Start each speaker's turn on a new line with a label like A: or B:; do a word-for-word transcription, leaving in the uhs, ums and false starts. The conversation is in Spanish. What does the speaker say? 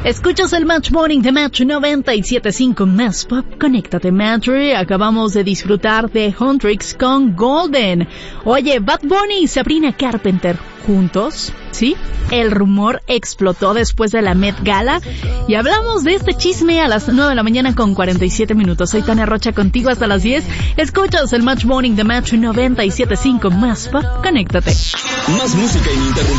A: Escuchas el Match Morning de Match noventa y siete punto cinco Más Pop. Conéctate, Matry. Acabamos de disfrutar de Huntrix con Golden. Oye, Bad Bunny y Sabrina Carpenter juntos, ¿sí? El rumor explotó después de la Met Gala y hablamos de este chisme a las nueve de la mañana con cuarenta y siete minutos. Soy Tania Rocha contigo hasta las diez. Escuchas el Match Morning de Match noventa y siete punto cinco Más Pop. Conéctate.
B: Más música ininterrumpida.